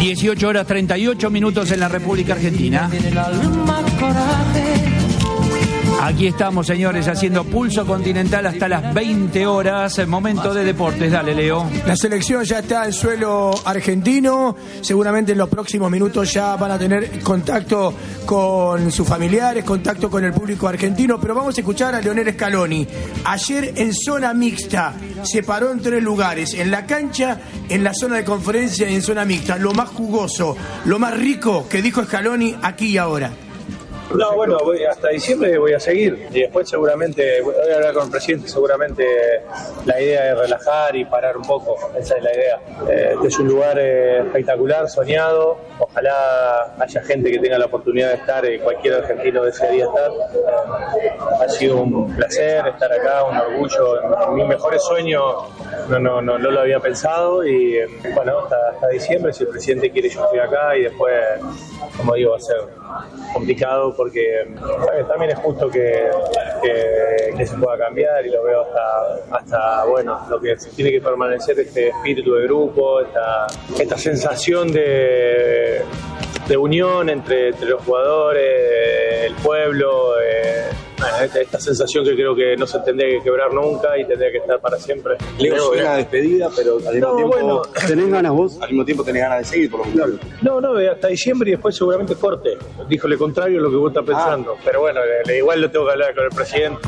18 horas 38 minutos en la República Argentina. Aquí estamos, señores, haciendo Pulso Continental hasta las 20 horas. Momento de deportes. Dale, Leo. La selección ya está en suelo argentino. Seguramente en los próximos minutos ya van a tener contacto con sus familiares, contacto con el público argentino. Pero vamos a escuchar a Lionel Scaloni. Ayer en zona mixta se paró en 3 lugares. En la cancha, en la zona de conferencia y en zona mixta. Lo más jugoso, lo más rico que dijo Scaloni aquí y ahora. No, bueno, hasta diciembre voy a seguir y después seguramente voy a hablar con el presidente. Seguramente la idea es relajar y parar un poco, esa es la idea. Este es un lugar espectacular, soñado. Ojalá haya gente que tenga la oportunidad de estar, cualquier argentino desearía estar. Ha sido un placer estar acá, un orgullo. Mis mejores sueños no lo había pensado y bueno, hasta diciembre, si el presidente quiere, yo estoy acá y después, como digo, va a ser complicado porque también es justo que se pueda cambiar y lo veo hasta bueno, lo que tiene que permanecer este espíritu de grupo, esta sensación de unión entre los jugadores, el pueblo, esta sensación que creo que no se tendría que quebrar nunca y tendría que estar para siempre. Leo, suena despedida, pero al mismo tiempo, bueno, ¿tenés ganas vos? Al mismo tiempo tenés ganas de seguir, por lo menos. No, hasta diciembre y después seguramente corte. Dijo lo contrario a lo que vos estás pensando. Pero bueno, igual lo tengo que hablar con el presidente.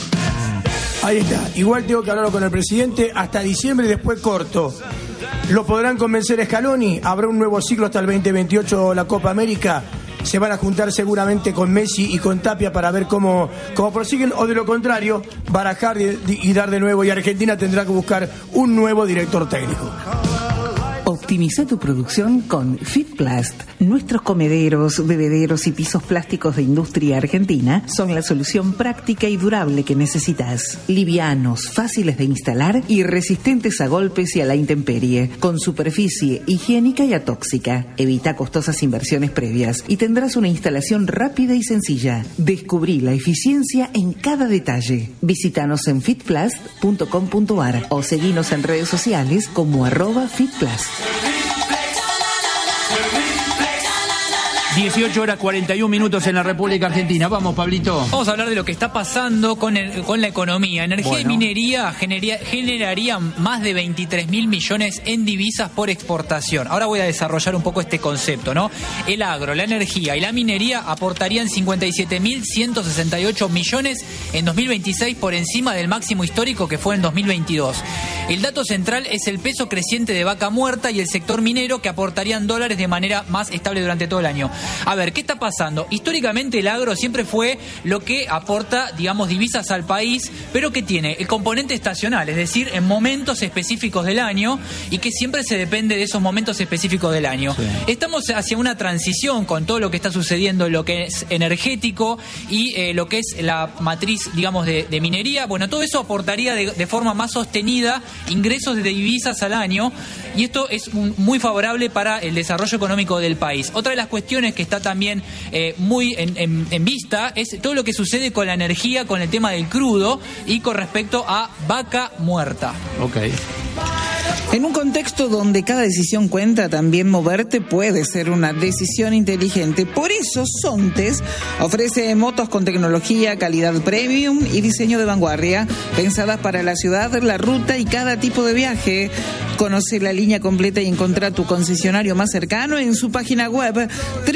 Ahí está, igual tengo que hablarlo con el presidente hasta diciembre y después corto. ¿Lo podrán convencer a Scaloni? ¿Habrá un nuevo ciclo hasta el 2028 la Copa América? Se van a juntar seguramente con Messi y con Tapia para ver cómo prosiguen, o de lo contrario, barajar y dar de nuevo, y Argentina tendrá que buscar un nuevo director técnico. Optimiza tu producción con Fitplast. Nuestros comederos, bebederos y pisos plásticos de industria argentina son la solución práctica y durable que necesitas. Livianos, fáciles de instalar y resistentes a golpes y a la intemperie, con superficie higiénica y atóxica. Evita costosas inversiones previas y tendrás una instalación rápida y sencilla. Descubrí la eficiencia en cada detalle. Visítanos en fitplast.com.ar o seguinos en redes sociales como @fitplast. 18 horas 41 minutos en la República Argentina. Vamos, Pablito. Vamos a hablar de lo que está pasando con la economía. Energía y minería generarían más de 23.000 millones en divisas por exportación. Ahora voy a desarrollar un poco este concepto, ¿no? El agro, la energía y la minería aportarían 57.168 millones en 2026 por encima del máximo histórico que fue en 2022. El dato central es el peso creciente de Vaca Muerta y el sector minero, que aportarían dólares de manera más estable durante todo el año. A ver, ¿qué está pasando? Históricamente el agro siempre fue lo que aporta, digamos, divisas al país, pero que tiene el componente estacional, es decir, en momentos específicos del año, y que siempre se depende de esos momentos específicos del año. Sí. Estamos hacia una transición con todo lo que está sucediendo en lo que es energético y lo que es la matriz, digamos, de minería. Bueno, todo eso aportaría de forma más sostenida ingresos de divisas al año, y esto es muy favorable para el desarrollo económico del país. Otra de las cuestiones que está también muy en vista es todo lo que sucede con la energía, con el tema del crudo y con respecto a Vaca Muerta. Ok. En un contexto donde cada decisión cuenta, también moverte puede ser una decisión inteligente. Por eso Sontes ofrece motos con tecnología, calidad premium y diseño de vanguardia, pensadas para la ciudad, la ruta y cada tipo de viaje. Conoce la línea completa y encontrá tu concesionario más cercano en su página web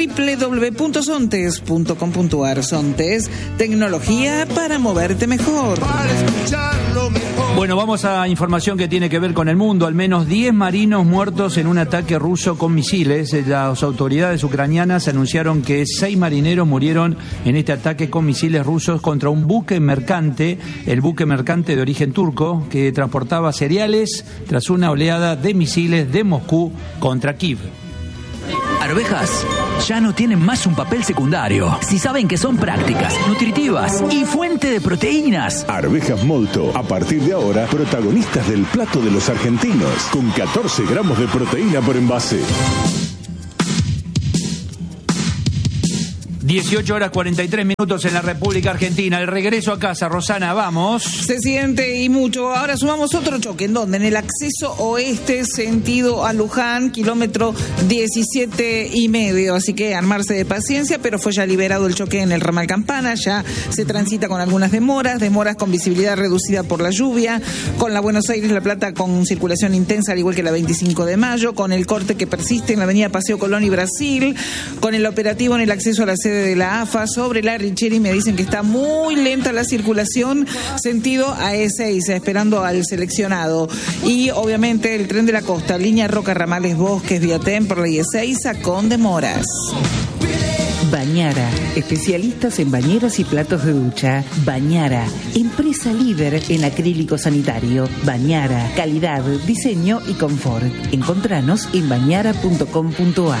www.sontes.com.ar. Sontes, tecnología para moverte mejor. Bueno, vamos a información que tiene que ver con el mundo. Al menos 10 marinos muertos en un ataque ruso con misiles. Las autoridades ucranianas anunciaron que 6 marineros murieron en este ataque con misiles rusos contra un buque mercante, el buque mercante de origen turco, que transportaba cereales tras una oleada de misiles de Moscú contra Kiev. Arvejas ya no tienen más un papel secundario. Si saben que son prácticas, nutritivas y fuente de proteínas. Arvejas Molto, a partir de ahora, protagonistas del plato de los argentinos, con 14 gramos de proteína por envase. 18 horas 43 minutos en la República Argentina. El regreso a casa, Rosana, vamos. Se siente y mucho. Ahora sumamos otro choque. ¿En dónde? En el acceso oeste, sentido a Luján, kilómetro 17,5. Así que armarse de paciencia, pero fue ya liberado el choque en el ramal Campana. Ya se transita con algunas demoras con visibilidad reducida por la lluvia, con la Buenos Aires-La Plata con circulación intensa, al igual que la 25 de mayo, con el corte que persiste en la avenida Paseo Colón y Brasil, con el operativo en el acceso a la sede de la AFA sobre la Richeri. Me dicen que está muy lenta la circulación, sentido a Ezeiza, esperando al seleccionado. Y obviamente el tren de la costa, línea Roca Ramales Bosques, Viatem por la Ezeiza, con demoras. Bañara, especialistas en bañeras y platos de ducha. Bañara, empresa líder en acrílico sanitario. Bañara, calidad, diseño y confort. Encontranos en bañara.com.ar.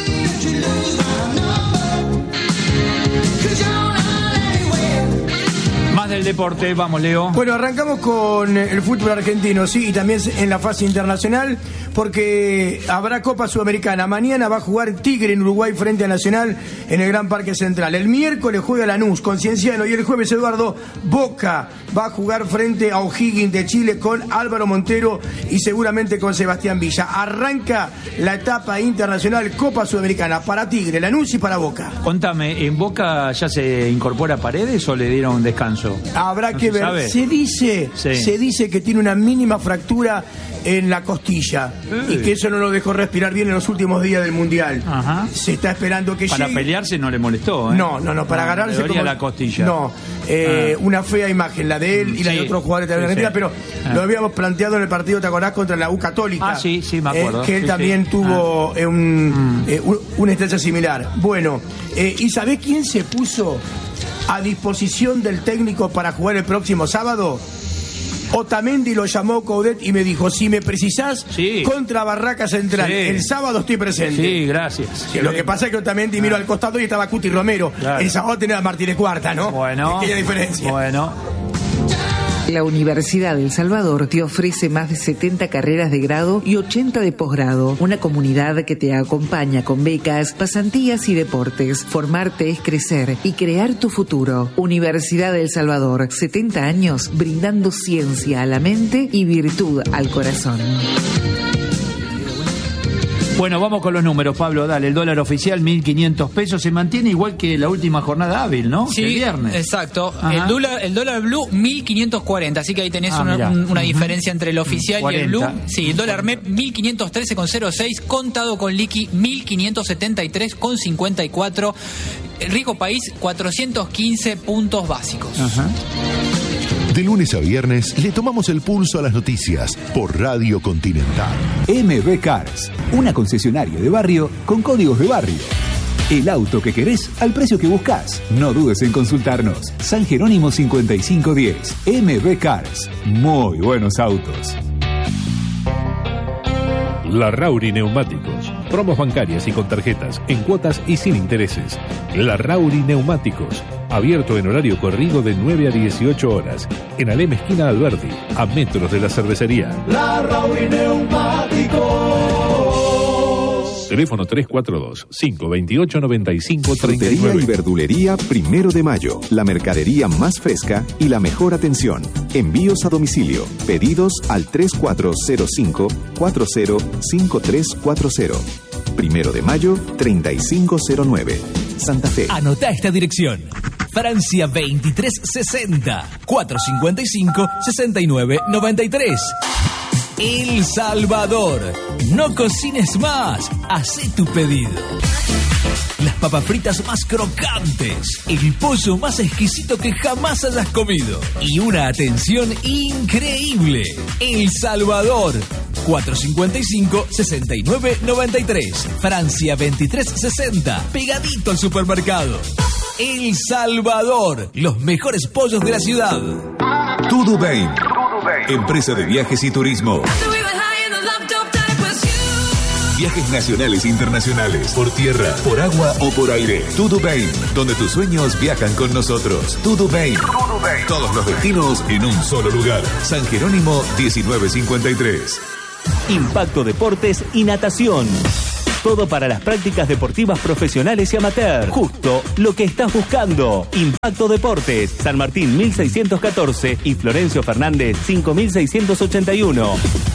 Más del deporte, vamos, Leo. Bueno, arrancamos con el fútbol argentino, sí, y también en la fase internacional, porque habrá Copa Sudamericana. Mañana va a jugar Tigre en Uruguay frente a Nacional en el Gran Parque Central. El miércoles juega Lanús con Cienciano, y el jueves, Eduardo, Boca va a jugar frente a O'Higgins de Chile con Álvaro Montero y seguramente con Sebastián Villa. Arranca la etapa internacional Copa Sudamericana para Tigre, Lanús y para Boca. Contame, ¿en Boca ya se incorpora Paredes o le dieron descanso? Habrá que ver. ¿Sabe? Se dice que tiene una mínima fractura en la costilla y que eso no lo dejó respirar bien en los últimos días del Mundial. Ajá. Se está esperando que para llegue. Para pelearse no le molestó, ¿eh? No, para agarrarse como la costilla. No, una fea imagen, la de él y la de otros jugadores de la Argentina, pero lo habíamos planteado en el partido, ¿te acordás? Contra la U Católica. Sí, me acuerdo. Que él también tuvo una instancia similar. Bueno, ¿y sabés quién se puso a disposición del técnico para jugar el próximo sábado? Otamendi lo llamó Coudet y me dijo, si me precisás, contra Barraca Central, el sábado estoy presente. Sí, gracias. Lo que pasa es que Otamendi miró al costado y estaba Cuti Romero. Claro. El sábado tenía a Martínez Cuarta, ¿no? Bueno. ¿Qué diferencia? Bueno. La Universidad del Salvador te ofrece más de 70 carreras de grado y 80 de posgrado. Una comunidad que te acompaña con becas, pasantías y deportes. Formarte es crecer y crear tu futuro. Universidad del Salvador, 70 años brindando ciencia a la mente y virtud al corazón. Bueno, vamos con los números, Pablo, dale. El dólar oficial, 1.500 pesos. Se mantiene igual que la última jornada hábil, ¿no? Sí, el viernes. Exacto. El dólar blue, 1.540. Así que ahí tenés una diferencia entre el oficial 40. Y el blue. Sí, el dólar MEP, 1.513,06. Contado con liqui, 1.573,54. Rico País, 415 puntos básicos. Ajá. De lunes a viernes le tomamos el pulso a las noticias por Radio Continental. MB Cars, una concesionaria de barrio con códigos de barrio. El auto que querés al precio que buscás. No dudes en consultarnos. San Jerónimo 5510. MB Cars. Muy buenos autos. Larrauri Neumáticos. Promos bancarias y con tarjetas, en cuotas y sin intereses. Larrauri Neumáticos. Abierto en horario corrido de 9 a 18 horas. En Alem esquina Alberdi, a metros de la cervecería. Larrauri Neumáticos. Teléfono 342-528-9539. Frutería y verdulería 1 de mayo. La mercadería más fresca y la mejor atención. Envíos a domicilio. Pedidos al 3405-405340. 1 de mayo, 3509. Santa Fe. Anotá esta dirección. Francia 2360 455 6993. El Salvador. No cocines más. Hacé tu pedido. Las papas fritas más crocantes, el pollo más exquisito que jamás hayas comido y una atención increíble. El Salvador. 455-6993. Francia 2360. Pegadito al supermercado. El Salvador. Los mejores pollos de la ciudad. Tudubain. Empresa de viajes y turismo. Viajes nacionales e internacionales, por tierra, por agua o por aire. Tudubain, donde tus sueños viajan con nosotros. Tudubain. Todos los destinos en un solo lugar. San Jerónimo 1953. Impacto Deportes y Natación. todo para las prácticas deportivas profesionales y amateur. Justo lo que estás buscando. Impacto Deportes, San Martín 1614 y Florencio Fernández 5681.